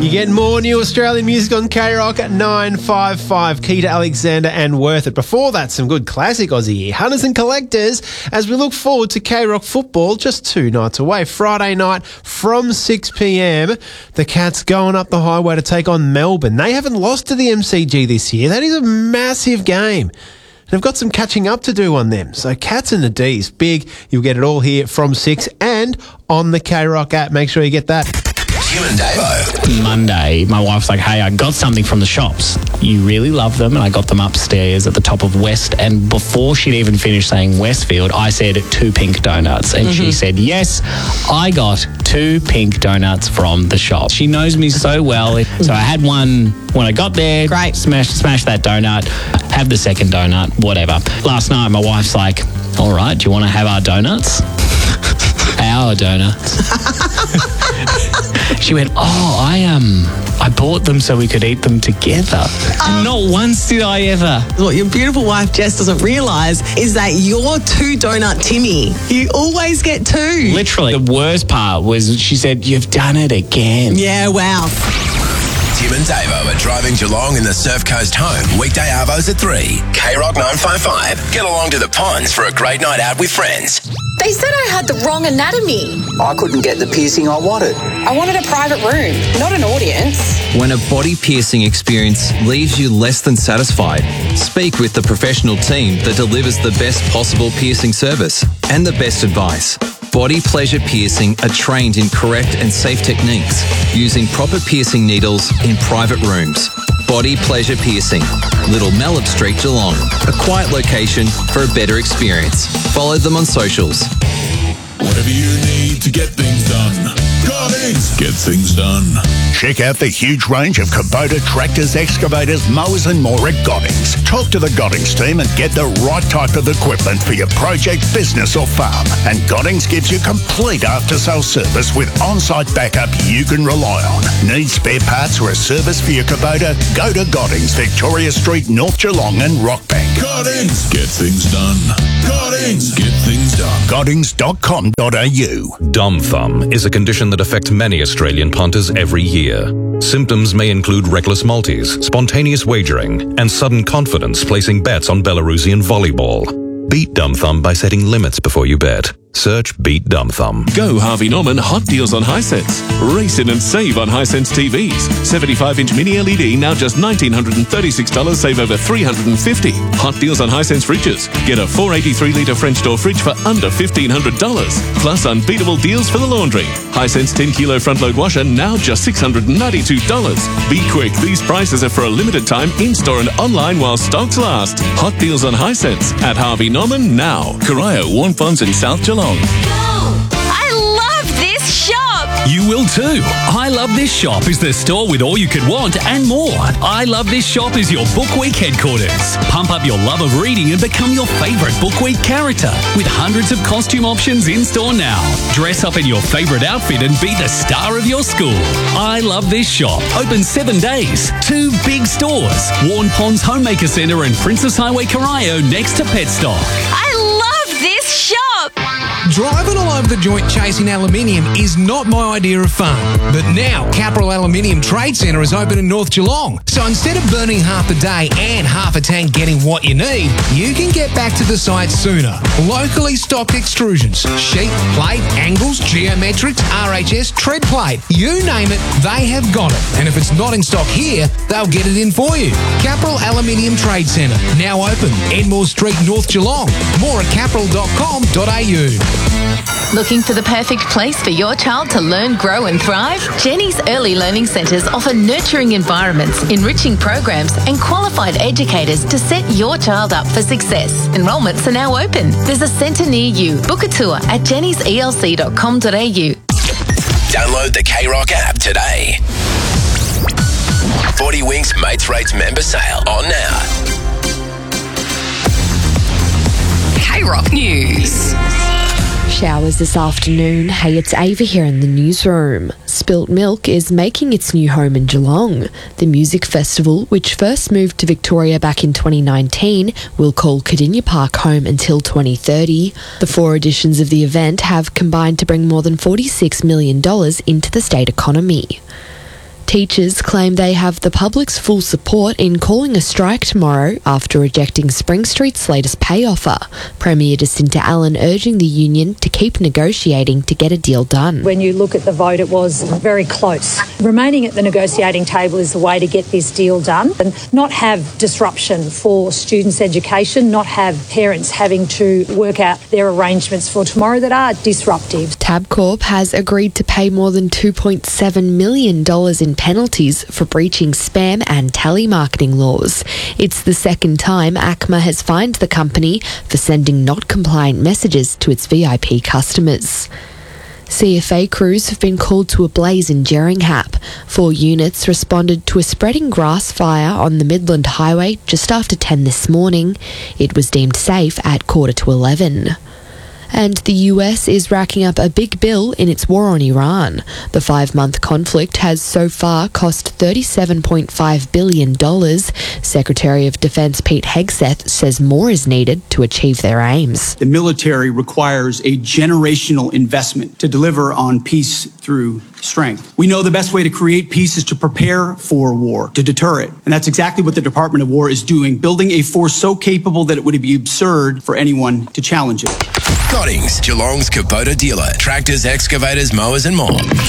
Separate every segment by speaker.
Speaker 1: You get more new Australian music on K-Rock at 955. Keita Alexander and Worth It. Before that, some good classic Aussie hunters and collectors as we look forward to K-Rock football just 2 nights away. Friday night from 6 p.m. The Cats going up the highway to take on Melbourne. They haven't lost to the MCG this year. That is a massive game. They've got some catching up to do on them. So Cats and the D's, big. You'll get it all here from 6 and on the K-Rock app. Make sure you get that.
Speaker 2: Hugh and Davo.
Speaker 3: Monday, my wife's like, hey, I got something from the shops. You really love them. And I got them upstairs at the top of West. And before she'd even finished saying Westfield, I said 2 pink donuts. And she said, yes, I got 2 pink donuts from the shop. She knows me so well. So I had one when I got there.
Speaker 4: Great.
Speaker 3: Smash that donut. Have the second donut, whatever. Last night, my wife's like, all right, do you want to have our donuts? Our donuts. She went, I bought them so we could eat them together. Not once did I ever.
Speaker 4: What your beautiful wife Jess doesn't realise is that you're 2 donut Timmy. You always get 2.
Speaker 3: Literally, the worst part was she said, you've done it again.
Speaker 4: Yeah, wow.
Speaker 2: Tim and Davo are driving Geelong in the Surf Coast home. Weekday arvos at 3. K-Rock 955. Get along to the ponds for a great night out with friends.
Speaker 5: They said I had the wrong anatomy.
Speaker 6: I couldn't get the piercing I wanted.
Speaker 5: I wanted a private room, not an audience.
Speaker 7: When a body piercing experience leaves you less than satisfied, speak with the professional team that delivers the best possible piercing service and the best advice. Body Pleasure Piercing are trained in correct and safe techniques, using proper piercing needles in private rooms. Body Pleasure Piercing, Little Mallet Street, Geelong. A quiet location for a better experience. Follow them on socials.
Speaker 8: Whatever you need to get things done. Goddings, get things done.
Speaker 9: Check out the huge range of Kubota tractors, excavators, mowers and more at Goddings. Talk to the Goddings team and get the right type of equipment for your project, business or farm. And Goddings gives you complete after-sales service with on-site backup you can rely on. Need spare parts or a service for your Kubota? Go to Goddings, Victoria Street, North Geelong and Rockbank.
Speaker 8: Goddings, get things done. Goddings, get things done.
Speaker 9: Goddings.com.au.
Speaker 10: Dumb thumb is a condition that affects many Australian punters every year. Symptoms may include reckless multis, spontaneous wagering, and sudden confidence placing bets on Belarusian volleyball. Beat dumb thumb by setting limits before you bet. Search Beat Dumb Thumb.
Speaker 11: Go Harvey Norman Hot Deals on Hisense. Race in and save on Hisense TVs. 75-inch mini LED now just $1,936, save over $350. Hot Deals on Hisense fridges. Get a 483-litre French door fridge for under $1,500. Plus unbeatable deals for the laundry. Hisense 10-kilo front-load washer now just $692. Be quick, these prices are for a limited time in-store and online while stocks last. Hot Deals on Hisense at Harvey Norman now. Corio, Warren Ponds in South Geelong.
Speaker 5: I love this shop.
Speaker 12: You will too. I Love This Shop is the store with all you could want and more. I Love This Shop is your Book Week headquarters. Pump up your love of reading and become your favourite Book Week character with hundreds of costume options in store now. Dress up in your favourite outfit and be the star of your school. I Love This Shop. Open 7 days. 2 big stores. Warren Ponds Homemaker Centre and Princess Highway Corio next to Petstock.
Speaker 5: I love this shop.
Speaker 13: Driving all over the joint chasing aluminium is not my idea of fun. But now, Capral Aluminium Trade Centre is open in North Geelong. So instead of burning half a day and half a tank getting what you need, you can get back to the site sooner. Locally stocked extrusions, sheet, plate, angles, geometrics, RHS, tread plate, you name it, they have got it. And if it's not in stock here, they'll get it in for you. Capral Aluminium Trade Centre, now open, Enmore Street, North Geelong. More at capral.com.au.
Speaker 14: Looking for the perfect place for your child to learn, grow and thrive? Jenny's Early Learning Centres offer nurturing environments, enriching programs and qualified educators to set your child up for success. Enrolments are now open. There's a centre near you. Book a tour at jennyselc.com.au.
Speaker 2: Download the K-Rock app today. 40 Winks Mates Rates member sale on now.
Speaker 14: K-Rock News.
Speaker 15: Showers this afternoon. Hey, it's Ava here in the newsroom. Spilt Milk is making its new home in Geelong. The music festival, which first moved to Victoria back in 2019, will call Cardinia Park home until 2030. The 4 editions of the event have combined to bring more than $46 million into the state economy. Teachers claim they have the public's full support in calling a strike tomorrow after rejecting Spring Street's latest pay offer. Premier Jacinta Allen urging the union to keep negotiating to get a deal done.
Speaker 16: When you look at the vote, it was very close. Remaining at the negotiating table is the way to get this deal done and not have disruption for students' education, not have parents having to work out their arrangements for tomorrow that are disruptive.
Speaker 15: Tabcorp has agreed to pay more than $2.7 million in penalties for breaching spam and telemarketing laws. It's the second time ACMA has fined the company for sending not compliant messages to its VIP customers. CFA crews have been called to a blaze in Jerringhap. 4 units responded to a spreading grass fire on the Midland Highway just after 10 this morning. It was deemed safe at 10:45. And the US is racking up a big bill in its war on Iran. The 5-month conflict has so far cost $37.5 billion. Secretary of Defense Pete Hegseth says more is needed to achieve their aims.
Speaker 17: The military requires a generational investment to deliver on peace through strength. We know the best way to create peace is to prepare for war, to deter it. And that's exactly what the Department of War is doing, building a force so capable that it would be absurd for anyone to challenge it.
Speaker 2: Goddings, Geelong's Kubota dealer. Tractors, excavators, mowers and more.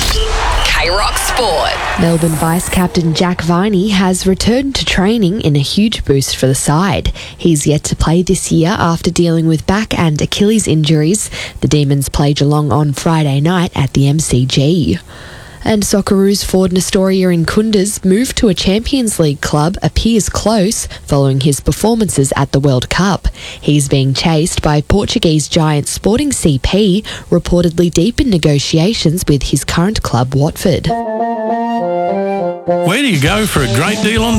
Speaker 14: K-Rock Sport.
Speaker 15: Melbourne Vice-Captain Jack Viney has returned to training in a huge boost for the side. He's yet to play this year after dealing with back and Achilles injuries. The Demons play Geelong on Friday night at the MCG. And Socceroos Ford Nestoria in Kunduz moved to a Champions League club appears close following his performances at the World Cup. He's being chased by Portuguese giant Sporting CP, reportedly deep in negotiations with his current club Watford.
Speaker 18: Where do you go for a great deal on